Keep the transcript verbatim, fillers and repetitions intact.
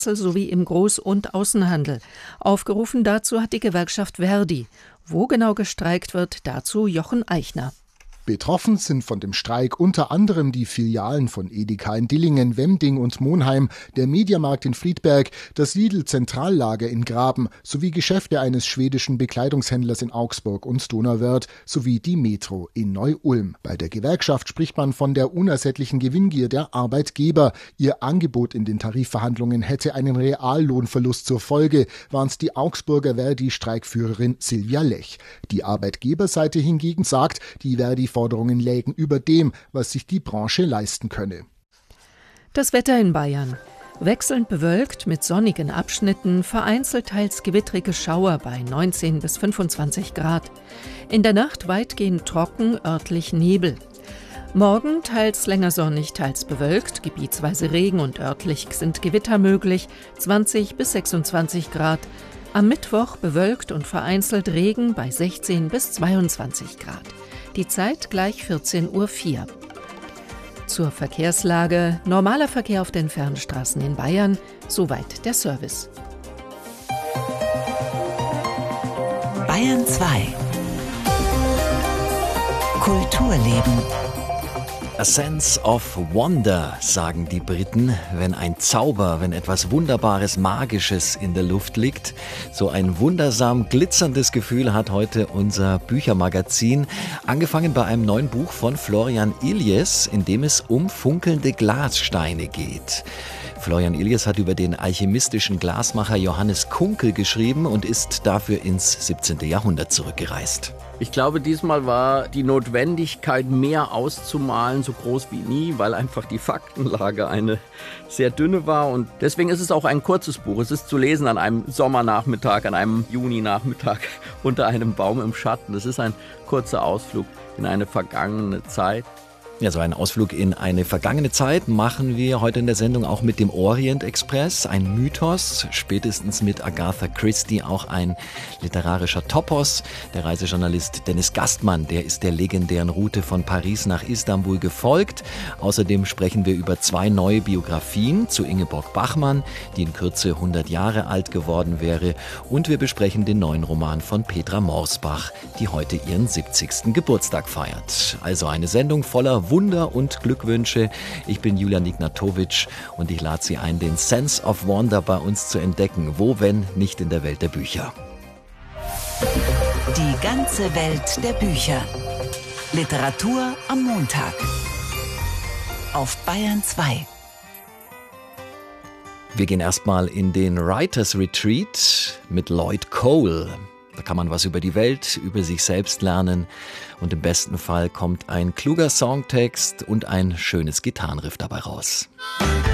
sowie im Groß- und Außenhandel. Aufgerufen dazu hat die Gewerkschaft ver.di. Wo genau gestreikt wird, dazu Jochen Eichner. Betroffen sind von dem Streik unter anderem die Filialen von Edeka in Dillingen, Wemding und Monheim, der Mediamarkt in Friedberg, das Lidl-Zentrallager in Graben sowie Geschäfte eines schwedischen Bekleidungshändlers in Augsburg und Donauwörth sowie die Metro in Neu-Ulm. Bei der Gewerkschaft spricht man von der unersättlichen Gewinngier der Arbeitgeber. Ihr Angebot in den Tarifverhandlungen hätte einen Reallohnverlust zur Folge, warnt die Augsburger ver.di-Streikführerin Silvia Lech. Die Arbeitgeberseite hingegen sagt, die ver.di Forderungen lägen über dem, was sich die Branche leisten könne. Das Wetter in Bayern. Wechselnd bewölkt mit sonnigen Abschnitten, vereinzelt teils gewittrige Schauer bei neunzehn bis fünfundzwanzig Grad. In der Nacht weitgehend trocken, örtlich Nebel. Morgen teils länger sonnig, teils bewölkt, gebietsweise Regen und örtlich sind Gewitter möglich, zwanzig bis sechsundzwanzig Grad. Am Mittwoch bewölkt und vereinzelt Regen bei sechzehn bis zweiundzwanzig Grad. Die Zeit gleich vierzehn Uhr vier. Zur Verkehrslage: normaler Verkehr auf den Fernstraßen in Bayern, soweit der Service. Bayern zwei. Kulturleben. A sense of wonder, sagen die Briten, wenn ein Zauber, wenn etwas Wunderbares, Magisches in der Luft liegt. So ein wundersam glitzerndes Gefühl hat heute unser Büchermagazin, angefangen bei einem neuen Buch von Florian Illies, in dem es um funkelnde Glassteine geht. Florian Illies hat über den alchemistischen Glasmacher Johannes Kunkel geschrieben und ist dafür ins siebzehnte. Jahrhundert zurückgereist. Ich glaube, diesmal war die Notwendigkeit, mehr auszumalen, so groß wie nie, weil einfach die Faktenlage eine sehr dünne war. Und deswegen ist es auch ein kurzes Buch. Es ist zu lesen an einem Sommernachmittag, an einem Juninachmittag unter einem Baum im Schatten. Es ist ein kurzer Ausflug in eine vergangene Zeit. Ja, so einen Ausflug in eine vergangene Zeit machen wir heute in der Sendung auch mit dem Orient Express. Ein Mythos, spätestens mit Agatha Christie auch ein literarischer Topos. Der Reisejournalist Dennis Gastmann, der ist der legendären Route von Paris nach Istanbul gefolgt. Außerdem sprechen wir über zwei neue Biografien zu Ingeborg Bachmann, die in Kürze hundert Jahre alt geworden wäre. Und wir besprechen den neuen Roman von Petra Morsbach, die heute ihren siebzigsten Geburtstag feiert. Also eine Sendung voller Wunder und Glückwünsche. Ich bin Julian Ignatowitsch und ich lade Sie ein, den Sense of Wonder bei uns zu entdecken. Wo, wenn nicht in der Welt der Bücher? Die ganze Welt der Bücher. Literatur am Montag. Auf Bayern zwei. Wir gehen erstmal in den Writers Retreat mit Lloyd Cole. Da kann man was über die Welt, über sich selbst lernen und im besten Fall kommt ein kluger Songtext und ein schönes Gitarrenriff dabei raus.